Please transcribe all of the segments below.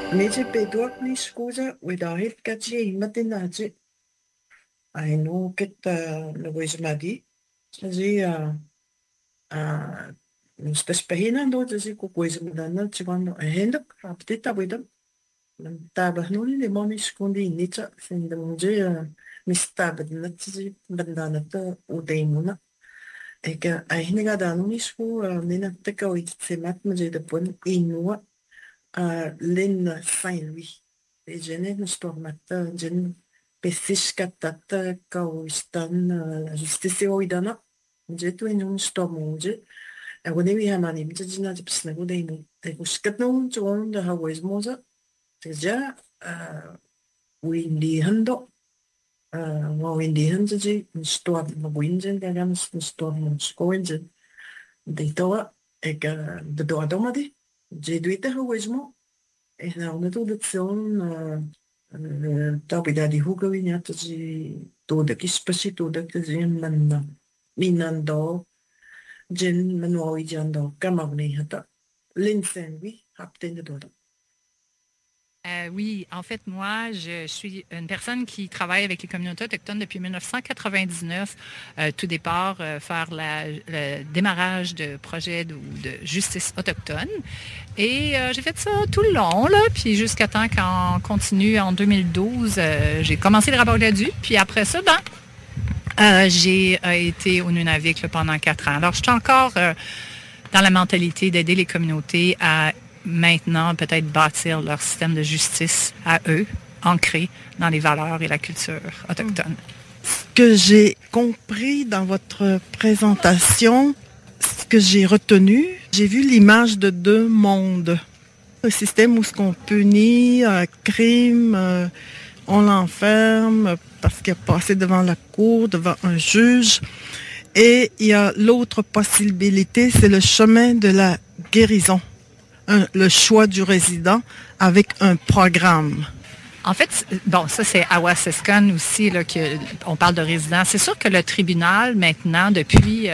Nece petuak ni skuza wedahit kachi imatenaji. Aino ket nagoizmadi. Sazi nustespehina do sazi kukuizmadana chibano hendak aptita wedam. Tabah nuni ni moni skundi nitsa sindamje mistabad na sazi bandana ta udaimuna. Eka ahiniga danuni sku nina teka uitsemat mje de pon inua Lynn Saint-Louis. Et jene no stormata jen pesishkatata kauistan justice oidana. Jetu inun stormunje. Agone vi hamani mje jina jipsna go deinu. Te kuskat no chon da hawes moza. Te ja windi hando. Wa windi hando je storm no winjen da gams storm no skoinjen. De toa eka de doa domadi. Je duite hawes mo. احنا ونتودتسون تابدا دي هوغوين ياتجي تودك اسبسي تودك تزين من ميناندو جن من واوي جاندو كماغني هتا لينسين وي هابتين دودا. Oui, en fait, moi, je suis une personne qui travaille avec les communautés autochtones depuis 1999. Tout départ, faire le démarrage de projets de justice autochtone. Et j'ai fait ça tout le long, là, puis jusqu'à temps qu'on continue en 2012. J'ai commencé le rapport Gladu, puis après ça, j'ai été au Nunavik là, pendant 4 ans. Alors, je suis encore dans la mentalité d'aider les communautés à maintenant peut-être bâtir leur système de justice à eux, ancré dans les valeurs et la culture autochtone. Ce que j'ai compris dans votre présentation, ce que j'ai retenu, j'ai vu l'image de 2 mondes. Un système où ce qu'on punit un crime, on l'enferme parce qu'il a passé devant la cour, devant un juge. Et il y a l'autre possibilité, c'est le chemin de la guérison. Le choix du résident avec un programme. En fait, bon, ça c'est à Wassescan aussi, là, on parle de résidents. C'est sûr que le tribunal, maintenant, depuis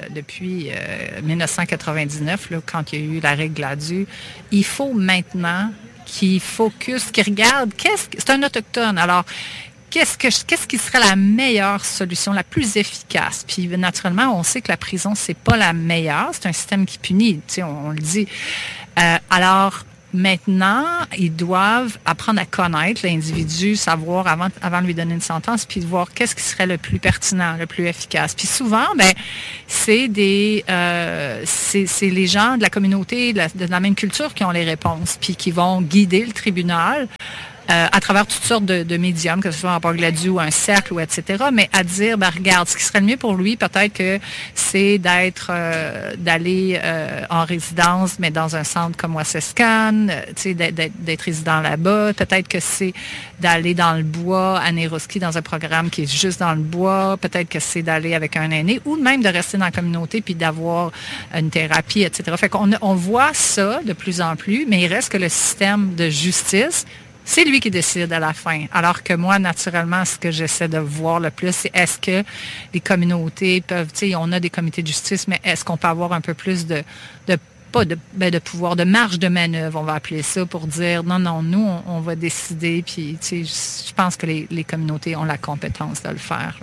1999, là, quand il y a eu la règle Gladu, il faut maintenant qu'il focus, qu'il regarde, c'est un autochtone. Alors, qu'est-ce qui serait la meilleure solution, la plus efficace? Puis, naturellement, on sait que la prison, c'est pas la meilleure. C'est un système qui punit, tu sais, on le dit. Alors, maintenant, ils doivent apprendre à connaître l'individu, savoir avant de lui donner une sentence, puis de voir qu'est-ce qui serait le plus pertinent, le plus efficace. Puis souvent, c'est les gens de la communauté, de la même culture qui ont les réponses, puis qui vont guider le tribunal à travers toutes sortes de médiums, que ce soit un rapport Gladu ou un cercle, ou etc., mais à dire, regarde, ce qui serait le mieux pour lui, peut-être que c'est d'aller en résidence, mais dans un centre comme Wassescan, d'être résident là-bas. Peut-être que c'est d'aller dans le bois, à Neroski, dans un programme qui est juste dans le bois. Peut-être que c'est d'aller avec un aîné, ou même de rester dans la communauté puis d'avoir une thérapie, etc. Fait qu'on voit ça de plus en plus, mais il reste que le système de justice, c'est lui qui décide à la fin. Alors que moi, naturellement, ce que j'essaie de voir le plus, c'est est-ce que les communautés peuvent, on a des comités de justice, mais est-ce qu'on peut avoir un peu plus de pouvoir, de marge de manœuvre, on va appeler ça, pour dire non, nous, on va décider, puis je pense que les communautés ont la compétence de le faire.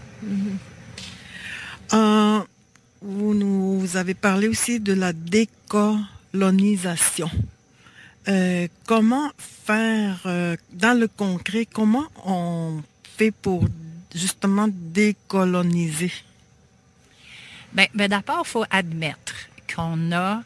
Vous nous avez parlé aussi de la décolonisation. Comment faire, dans le concret, comment on fait pour justement décoloniser? D'abord, il faut admettre qu'on a,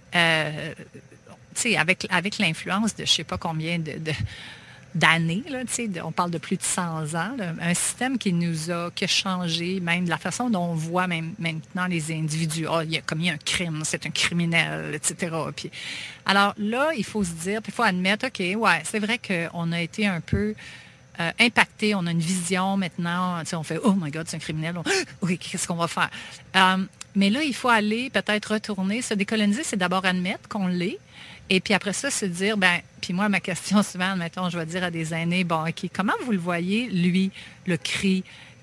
avec l'influence de je ne sais pas combien d'années, là, on parle de plus de 100 ans, là, un système qui a changé même de la façon dont on voit même maintenant les individus. Il y a commis un crime, c'est un criminel, etc. Puis, alors là, il faut se dire, puis il faut admettre, OK, ouais, c'est vrai qu'on a été un peu impacté, on a une vision maintenant, on fait, oh my God, c'est un criminel, oui, qu'est-ce qu'on va faire? Mais là, il faut aller peut-être retourner, se décoloniser, c'est d'abord admettre qu'on l'est. Et puis après ça, se dire, puis moi, ma question souvent, mettons, je vais dire à des aînés, OK, comment vous le voyez, lui, le cri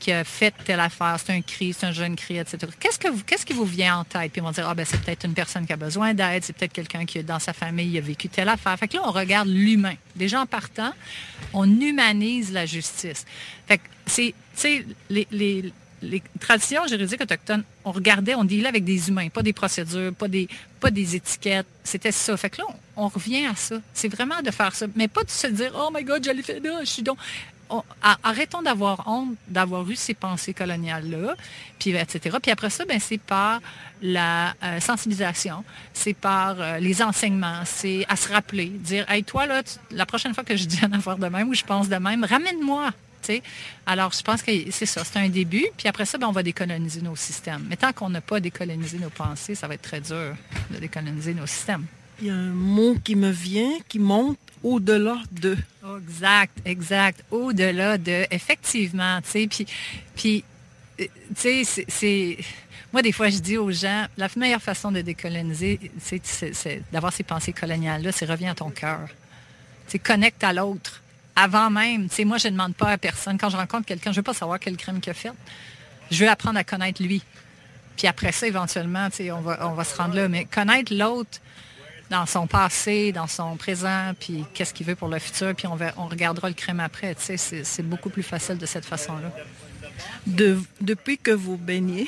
qui a fait telle affaire, c'est un cri, c'est un jeune cri, etc. Qu'est-ce qui vous vient en tête? Puis ils vont dire, c'est peut-être une personne qui a besoin d'aide, c'est peut-être quelqu'un qui, dans sa famille, a vécu telle affaire. Fait que là, on regarde l'humain. Déjà en partant, on humanise la justice. Fait que c'est, tu sais, les traditions juridiques autochtones, on regardait, on dealait avec des humains, pas des procédures, pas des étiquettes. C'était ça. Fait que là, on revient à ça. C'est vraiment de faire ça. Mais pas de se dire, oh my God, je l'ai fait là, je suis donc... Arrêtons d'avoir honte d'avoir eu ces pensées coloniales-là, puis etc. Puis après ça, c'est par la sensibilisation, c'est par les enseignements, c'est à se rappeler, dire, hey, toi, là, la prochaine fois que je dis une affaire de même ou je pense de même, ramène-moi. T'sais. Alors, je pense que c'est ça, c'est un début. Puis après ça, on va décoloniser nos systèmes. Mais tant qu'on n'a pas décolonisé nos pensées, ça va être très dur de décoloniser nos systèmes. Il y a un mot qui me vient, qui monte au-delà de. Oh, exact. Au-delà de, effectivement. Puis c'est... Moi, des fois, je dis aux gens, la meilleure façon de décoloniser, c'est d'avoir ces pensées coloniales-là, c'est reviens à ton cœur. C'est connecte à l'autre. Avant même, moi, je ne demande pas à personne. Quand je rencontre quelqu'un, je ne veux pas savoir quel crime qu'il a fait. Je veux apprendre à connaître lui. Puis après ça, éventuellement, on va se rendre là. Mais connaître l'autre dans son passé, dans son présent, puis qu'est-ce qu'il veut pour le futur, puis on regardera le crime après. C'est beaucoup plus facile de cette façon-là. Depuis que vous baignez,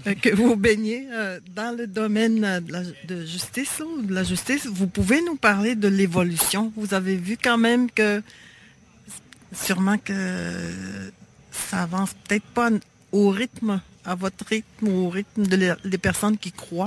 dans le domaine de justice ou de la justice, vous pouvez nous parler de l'évolution. Vous avez vu quand même que sûrement que ça avance peut-être pas à votre rythme ou au rythme des personnes qui croient.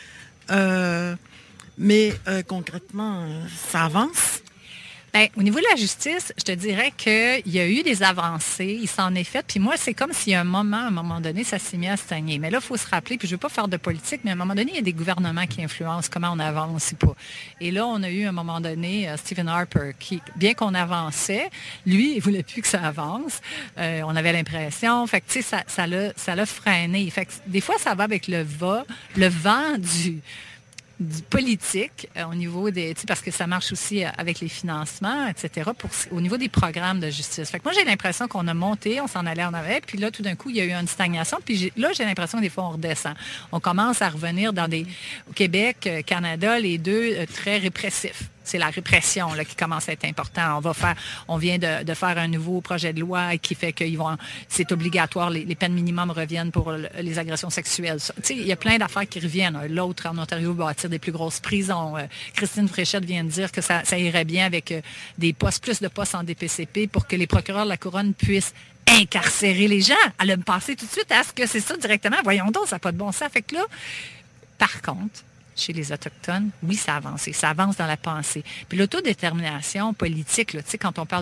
Mais concrètement, ça avance. Au niveau de la justice, je te dirais qu'il y a eu des avancées, il s'en est fait. Puis moi, c'est comme si à un moment donné, ça s'est mis à stagner. Mais là, il faut se rappeler, puis je ne veux pas faire de politique, mais à un moment donné, il y a des gouvernements qui influencent comment on avance ou pas. Et là, on a eu à un moment donné Stephen Harper, qui, bien qu'on avançait, lui, il ne voulait plus que ça avance. On avait l'impression. Fait que, tu sais, ça l'a freiné. Fait que, des fois, ça va avec le vent du politique au niveau des... Parce que ça marche aussi avec les financements, etc., au niveau des programmes de justice. Fait que moi, j'ai l'impression qu'on a monté, on s'en allait en avant, puis là, tout d'un coup, il y a eu une stagnation, puis là, j'ai l'impression que des fois, on redescend. On commence à revenir au Québec, Canada, les deux très répressifs. C'est la répression là, qui commence à être importante. On vient de faire un nouveau projet de loi qui fait que c'est obligatoire, les peines minimum reviennent pour les agressions sexuelles. Il y a plein d'affaires qui reviennent. L'autre, en Ontario, va bâtir des plus grosses prisons. Christine Fréchette vient de dire que ça irait bien avec plus de postes en DPCP pour que les procureurs de la Couronne puissent incarcérer les gens. Elle a passé tout de suite à ce que c'est ça directement. Voyons donc, ça n'a pas de bon sens. Fait que là, par contre, chez les Autochtones, oui, ça a avancé. Ça avance dans la pensée. Puis l'autodétermination politique, là, quand on parle